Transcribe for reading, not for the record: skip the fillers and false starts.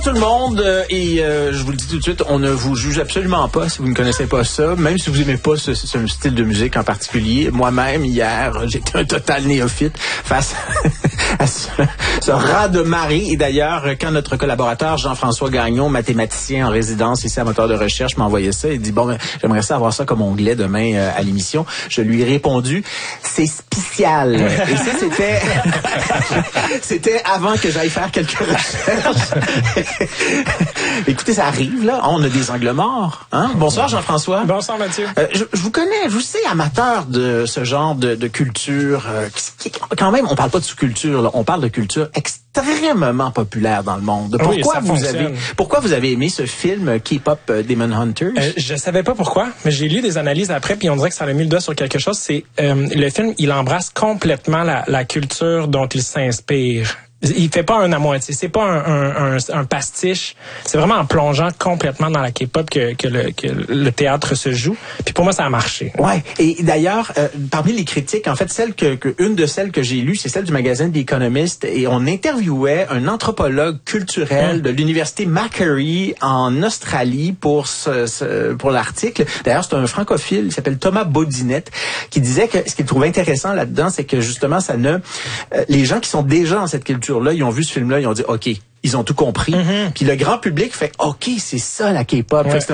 Tout le monde, je vous le dis tout de suite, on ne vous juge absolument pas si vous ne connaissez pas ça, même si vous aimez pas ce style de musique en particulier. Moi-même, hier, j'étais un total néophyte face à ce raz de marée. Et d'ailleurs, quand notre collaborateur Jean-François Gagnon, mathématicien en résidence ici à Moteur de Recherche, m'a envoyé ça, il dit, bon, j'aimerais ça avoir ça comme onglet demain à l'émission. Je lui ai répondu, c'est spécial. Et ça, c'était avant que j'aille faire quelques recherches. Écoutez, ça arrive, là. On a des angles morts. Hein? Bonsoir, Jean-François. Bonsoir, Mathieu. Je vous connais, je vous sais, amateur de ce genre de culture. Quand même, on parle pas de sous-culture, là. On parle de culture extrêmement populaire dans le monde. Pourquoi vous avez aimé ce film K-pop Demon Hunters? Je savais pas pourquoi, mais j'ai lu des analyses après, puis on dirait que ça a mis le doigt sur quelque chose. C'est le film, il embrasse complètement la culture dont il s'inspire. Il fait pas un à moitié, c'est pas un pastiche, c'est vraiment en plongeant complètement dans la K-pop que le théâtre se joue. Puis pour moi, ça a marché. Ouais. Et d'ailleurs, parmi les critiques, en fait, une de celles que j'ai lues, c'est celle du magazine The Economist, et on interviewait un anthropologue culturel de l'université Macquarie en Australie pour l'article. D'ailleurs, c'est un francophile, il s'appelle Thomas Baudinette, qui disait que ce qu'il trouvait intéressant là-dedans, c'est que justement, les gens qui sont déjà dans cette culture là, ils ont vu ce film-là, ils ont dit, OK, ils ont tout compris. Puis le grand public fait, OK, c'est ça la K-pop. Ouais.